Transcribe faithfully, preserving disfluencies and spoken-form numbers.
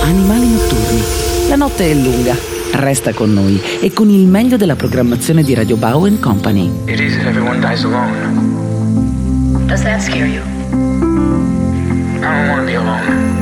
Animali notturni. La notte è lunga. Resta con noi e con il meglio della programmazione di Radio Bao and Company. It is if everyone dies alone. Does that scare you? I don't want to be alone.